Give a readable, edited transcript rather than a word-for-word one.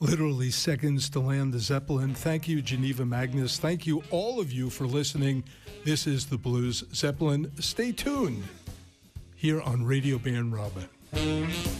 literally seconds to land the Zeppelin. Thank you, Geneva Magnus. Thank you, all of you, for listening. This is the Blues Zeppelin. Stay tuned here on Radio Band Robin.